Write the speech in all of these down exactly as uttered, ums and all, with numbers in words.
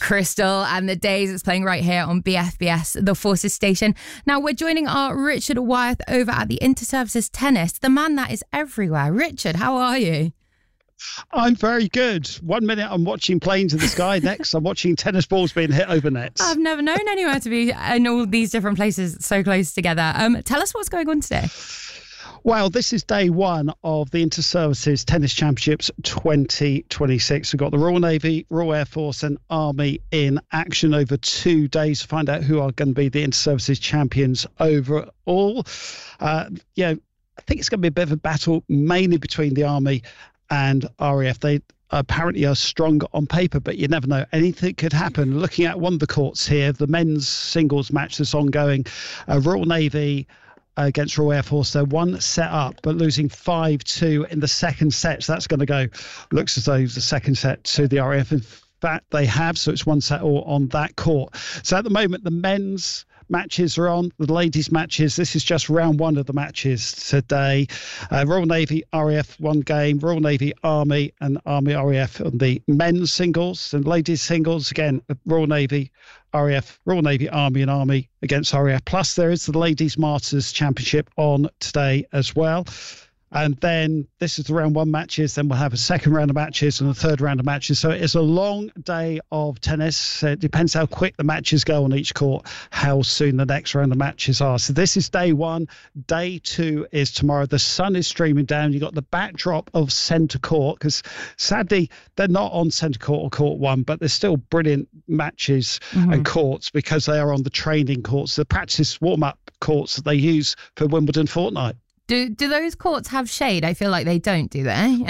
Crystal and the Days. It's playing right here on B F B S, the Forces station. Now we're joining our Richard Wyeth over at the Interservices Tennis, the man that is everywhere. Richard, how are you? I'm very good. One minute I'm watching planes in the sky. Next I'm watching tennis balls being hit over nets. I've never known anywhere to be in all these different places so close together. Um, tell us what's going on today. Well, this is day one of the Interservices Tennis Championships twenty twenty-six. We've got the Royal Navy, Royal Air Force and Army in action over two days to find out who are going to be the Interservices champions overall. Uh, yeah, I think it's going to be a bit of a battle, mainly between the Army and R A F. They apparently are stronger on paper, but you never know. Anything could happen. Looking at one of the courts here, the men's singles match that's ongoing, uh, Royal Navy against Royal Air Force. They're one set up, but losing five two in the second set. So that's going to go, looks as though the second set to the R A F. In fact, they have. So it's one set all on that court. So at the moment, the men's matches are on, the ladies' matches. This is just round one of the matches today. Uh, Royal Navy, R A F, one game. Royal Navy, Army, and Army, R A F on the men's singles. And ladies' singles, again, Royal Navy, R A F, Royal Navy, Army, and Army against R A F. Plus, there is the Ladies' Masters Championship on today as well. And then this is the round one matches. Then we'll have a second round of matches and a third round of matches. So it's a long day of tennis. It depends how quick the matches go on each court, how soon the next round of matches are. So this is day one. Day two is tomorrow. The sun is streaming down. You've got the backdrop of centre court because sadly they're not on centre court or court one, but they're still brilliant matches mm-hmm. and courts because they are on the training courts, the practice warm-up courts that they use for Wimbledon Fortnight. Do do those courts have shade? I feel like they don't, do they?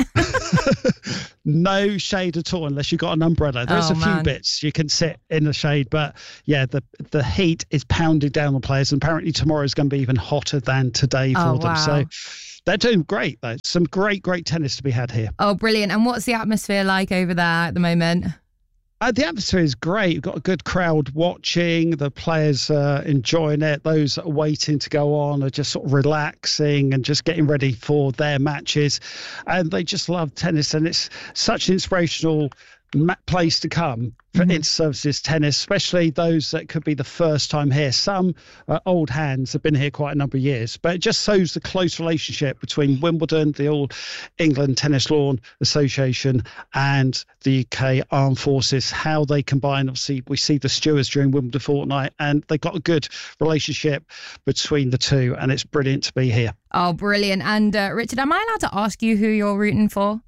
No shade at all unless you've got an umbrella. There's oh, a few man. bits you can sit in the shade, but yeah, the the heat is pounding down on players, and apparently tomorrow is going to be even hotter than today for oh, them. Wow. So they're doing great, though. Some great, great tennis to be had here. Oh, brilliant. And what's the atmosphere like over there at the moment? Uh, the atmosphere is great. You've got a good crowd watching. The players uh, enjoying it. Those that are waiting to go on are just sort of relaxing and just getting ready for their matches. And they just love tennis. And it's such an inspirational ma- place to come for mm-hmm. Interservices tennis, especially those that could be the first time here. Some uh, old hands have been here quite a number of years, but it just shows the close relationship between Wimbledon, the All England Tennis Lawn Association, and the U K Armed Forces, how they combine. Obviously, we see the stewards during Wimbledon Fortnight, and they've got a good relationship between the two, and it's brilliant to be here. Oh, brilliant. And uh, Richard, am I allowed to ask you who you're rooting for?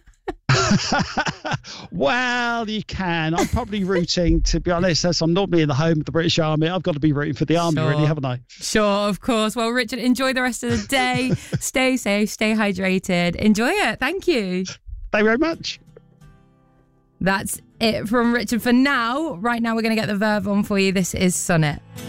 Well, you can. I'm probably rooting, to be honest, as I'm normally in the home of the British Army, I've got to be rooting for the Army, sure. really, haven't I? Sure, of course. Well, Richard, enjoy the rest of the day. Stay safe, stay hydrated. Enjoy it. Thank you. Thank you very much. That's it from Richard for now. Right now, we're going to get the verb on for you. This is Sonnet.